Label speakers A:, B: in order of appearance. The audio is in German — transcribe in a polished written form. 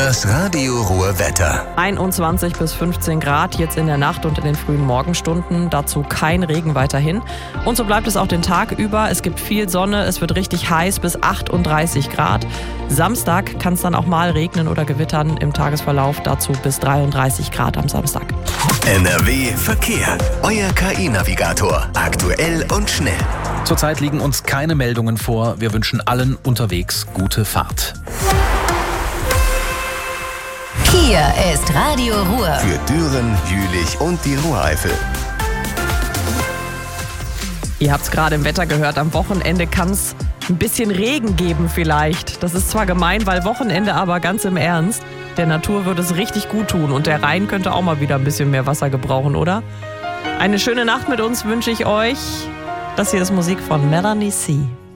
A: Das Radio Ruhr Wetter.
B: 21 bis 15 Grad jetzt in der Nacht und in den frühen Morgenstunden. Dazu kein Regen weiterhin. Und so bleibt es auch den Tag über. Es gibt viel Sonne, es wird richtig heiß bis 38 Grad. Samstag kann es dann auch mal regnen oder gewittern im Tagesverlauf. Dazu bis 33 Grad am Samstag.
A: NRW Verkehr. Euer KI-Navigator. Aktuell und schnell.
C: Zurzeit liegen uns keine Meldungen vor. Wir wünschen allen unterwegs gute Fahrt.
D: Hier ist Radio Ruhr.
A: Für Düren, Jülich und die Ruhreifel.
B: Ihr habt es gerade im Wetter gehört, am Wochenende kann es ein bisschen Regen geben vielleicht. Das ist zwar gemein, weil Wochenende, aber ganz im Ernst. Der Natur würde es richtig gut tun und der Rhein könnte auch mal wieder ein bisschen mehr Wasser gebrauchen, oder? Eine schöne Nacht mit uns wünsche ich euch. Das hier ist Musik von Melanie C.